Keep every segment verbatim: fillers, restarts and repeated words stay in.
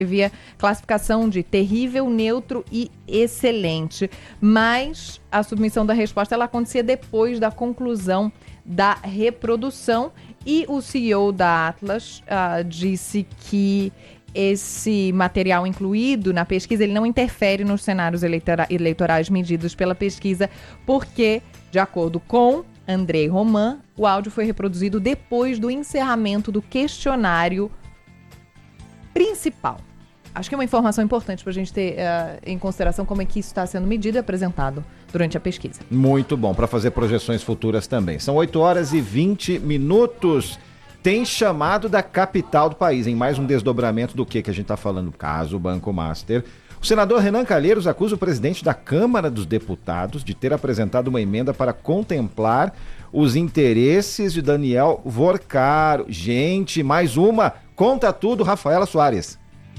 Havia classificação de terrível, neutro e excelente, mas a submissão da resposta ela acontecia depois da conclusão da reprodução e o C E O da Atlas uh, disse que esse material incluído na pesquisa ele não interfere nos cenários eleitora- eleitorais medidos pela pesquisa porque, de acordo com Andrei Roman, o áudio foi reproduzido depois do encerramento do questionário principal. Acho que é uma informação importante para a gente ter uh, em consideração como é que isso está sendo medido e apresentado durante a pesquisa. Muito bom, para fazer projeções futuras também. São oito horas e vinte minutos. Tem chamado da capital do país, em mais um desdobramento do que, que a gente está falando, caso Banco Master. O senador Renan Calheiros acusa o presidente da Câmara dos Deputados de ter apresentado uma emenda para contemplar os interesses de Daniel Vorcaro. Gente, mais uma. Conta tudo, Rafaela Soares.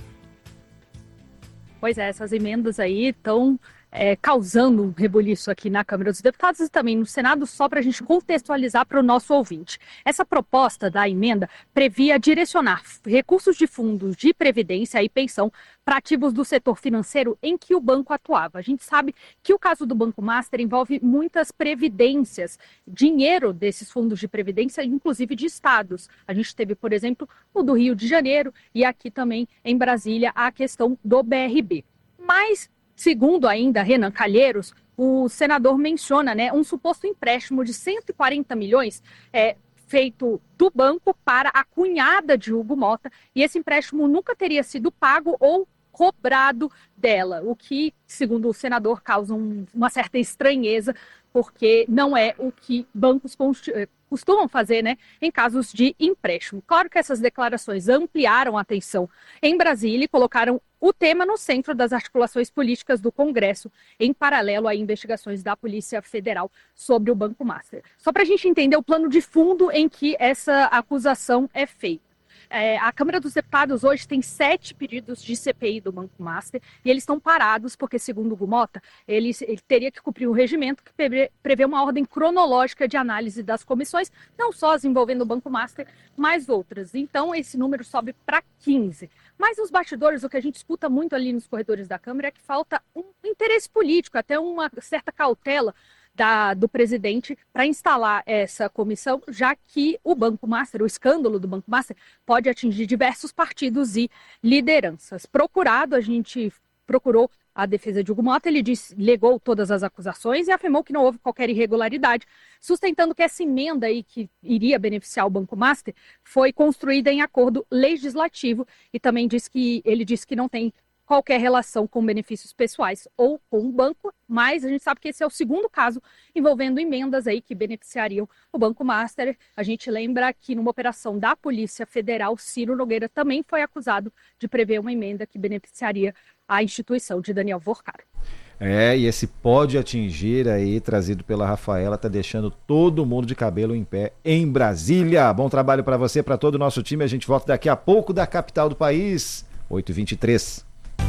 Pois é, essas emendas aí estão é, causando um rebuliço aqui na Câmara dos Deputados e também no Senado, só para a gente contextualizar para o nosso ouvinte. Essa proposta da emenda previa direcionar recursos de fundos de previdência e pensão para ativos do setor financeiro em que o banco atuava. A gente sabe que o caso do Banco Master envolve muitas previdências, dinheiro desses fundos de previdência, inclusive de estados. A gente teve, por exemplo, o do Rio de Janeiro e aqui também em Brasília a questão do B R B. Mas, segundo ainda Renan Calheiros, o senador menciona, né, um suposto empréstimo de cento e quarenta milhões é, feito do banco para a cunhada de Hugo Motta, e esse empréstimo nunca teria sido pago ou cobrado dela, o que, segundo o senador, causa um, uma certa estranheza, porque não é o que bancos costumam fazer, né, em casos de empréstimo. Claro que essas declarações ampliaram a atenção em Brasília e colocaram o tema no centro das articulações políticas do Congresso, em paralelo a investigações da Polícia Federal sobre o Banco Master. Só para a gente entender o plano de fundo em que essa acusação é feita. É, a Câmara dos Deputados hoje tem sete pedidos de C P I do Banco Master e eles estão parados porque, segundo o Hugo Motta, ele, ele teria que cumprir um regimento que prevê, prevê uma ordem cronológica de análise das comissões, não só as envolvendo o Banco Master, mas outras. Então, esse número sobe para quinze. Mas nos bastidores, o que a gente escuta muito ali nos corredores da Câmara é que falta um interesse político, até uma certa cautela Da, do presidente para instalar essa comissão, já que o Banco Master, o escândalo do Banco Master, pode atingir diversos partidos e lideranças. Procurado, a gente procurou a defesa de Hugo Motta, ele disse, negou todas as acusações e afirmou que não houve qualquer irregularidade, sustentando que essa emenda aí que iria beneficiar o Banco Master foi construída em acordo legislativo e também disse que ele disse que não tem qualquer relação com benefícios pessoais ou com o banco, mas a gente sabe que esse é o segundo caso envolvendo emendas aí que beneficiariam o Banco Master. A gente lembra que numa operação da Polícia Federal, Ciro Nogueira também foi acusado de prever uma emenda que beneficiaria a instituição de Daniel Vorcaro. É, e esse pode atingir aí, trazido pela Rafaela, tá deixando todo mundo de cabelo em pé em Brasília. Bom trabalho para você, para todo o nosso time. A gente volta daqui a pouco da capital do país, oito e vinte e três.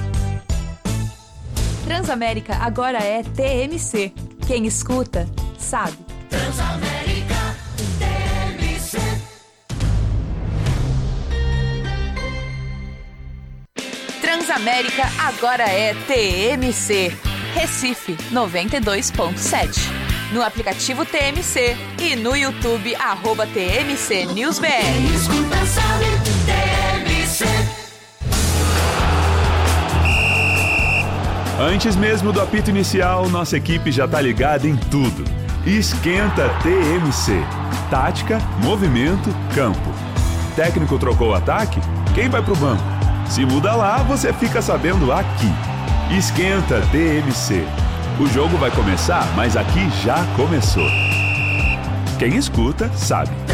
Transamérica agora é T M C. Quem escuta, sabe. Transamérica, T M C. Transamérica agora é T M C. Recife, noventa e dois ponto sete. No aplicativo T M C e no YouTube, arroba T M C News B R. Quem escuta sabe, T M C. Antes mesmo do apito inicial, nossa equipe já tá ligada em tudo. Esquenta T M C. Tática, movimento, campo. Técnico trocou o ataque? Quem vai pro banco? Se muda lá, você fica sabendo aqui. Esquenta T M C. O jogo vai começar, mas aqui já começou. Quem escuta, sabe.